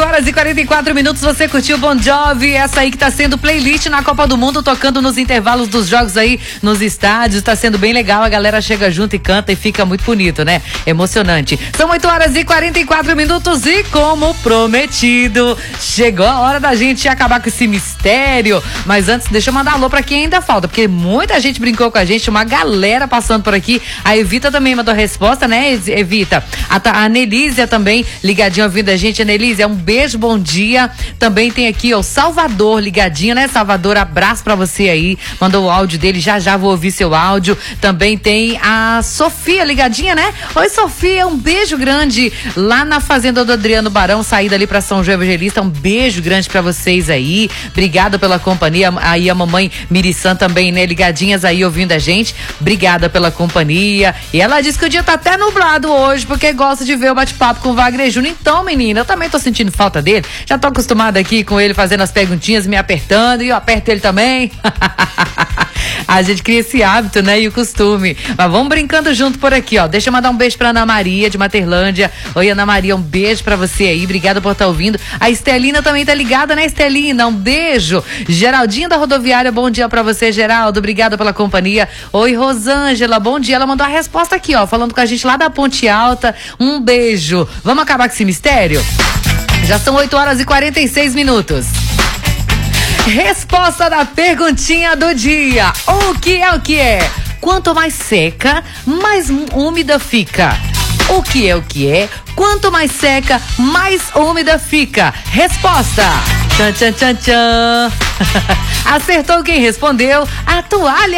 horas e 44 minutos, você curtiu Bon Jovi, essa aí que tá sendo playlist na Copa do Mundo, tocando nos intervalos dos jogos aí, nos estádios, tá sendo bem legal, a galera chega junto e canta e fica muito bonito, né? Emocionante. São 8 horas e 44 minutos e como prometido, chegou a hora da gente acabar com esse mistério, mas antes deixa eu mandar alô pra quem ainda falta, porque muita gente brincou com a gente, uma galera passando por aqui, a Evita também mandou a resposta, né, Evita? A Nelísia também, ligadinho ouvindo a gente, a Nelísia, um beijo, bom dia. Também tem aqui, ó, o Salvador, ligadinho, né, Salvador, abraço pra você aí, mandou o áudio dele, já vou ouvir seu áudio. Também tem a Sofia, ligadinha, né? Oi, Sofia, um beijo grande lá na fazenda do Adriano Barão, saída ali pra São João Evangelista, um beijo grande pra vocês aí, obrigada pela companhia, aí a mamãe Miriçã também, né, ligadinhas aí ouvindo a gente, obrigada pela companhia, e ela disse que o dia tá até nublado hoje, porque gosta de ver o bate-papo com o Wagner Júnior. Então, menina, eu também tô sentindo falta dele. Já tô acostumada aqui com ele fazendo as perguntinhas, me apertando, e eu aperto ele também. A gente cria esse hábito, né? E o costume. Mas vamos brincando junto por aqui, ó. Deixa eu mandar um beijo pra Ana Maria, de Materlândia. Oi, Ana Maria, um beijo pra você aí. Obrigada por estar ouvindo. A Estelina também tá ligada, né, Estelina? Um beijo. Geraldinho da Rodoviária, bom dia pra você, Geraldo. Obrigada pela companhia. Oi, Rosângela, bom dia. Ela mandou a resposta aqui, ó, falando com a gente lá da Ponte Alta. Um beijo. Vamos acabar com esse mistério? Já são 8 horas e 46 minutos. Resposta da perguntinha do dia. O que é? Quanto mais seca, mais úmida fica. O que é? Quanto mais seca, mais úmida fica. Resposta. Tchan, tchan, tchan, tchan. Acertou quem respondeu? A toalha.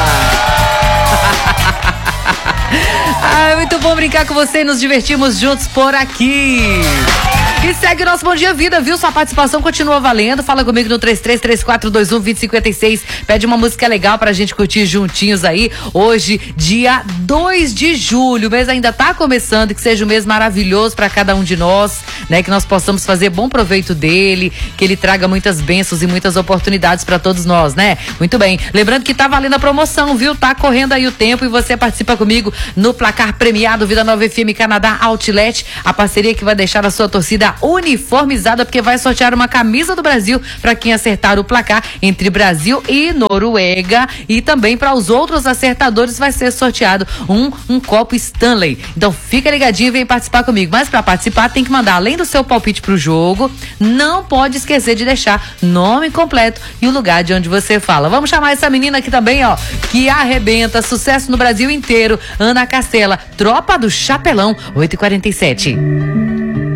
Muito bom brincar com você e nos divertimos juntos por aqui. E segue o nosso Bom Dia Vida, viu? Sua participação continua valendo. Fala comigo no 3334212056. Pede uma música legal pra gente curtir juntinhos aí. Hoje, dia 2 de julho. O mês ainda tá começando. Que seja um mês maravilhoso pra cada um de nós, né? Que nós possamos fazer bom proveito dele. Que ele traga muitas bênçãos e muitas oportunidades pra todos nós, né? Muito bem. Lembrando que tá valendo a promoção, viu? Tá correndo aí o tempo e você participa comigo no placar premiado Vida Nova FM Canadá Outlet. A parceria que vai deixar a sua torcida uniformizada, porque vai sortear uma camisa do Brasil para quem acertar o placar entre Brasil e Noruega, e também para os outros acertadores vai ser sorteado um copo Stanley. Então fica ligadinho e vem participar comigo. Mas para participar tem que mandar, além do seu palpite pro jogo, não pode esquecer de deixar nome completo e o lugar de onde você fala. Vamos chamar essa menina aqui também, ó, que arrebenta, sucesso no Brasil inteiro, Ana Castela, Tropa do Chapelão, 8h47.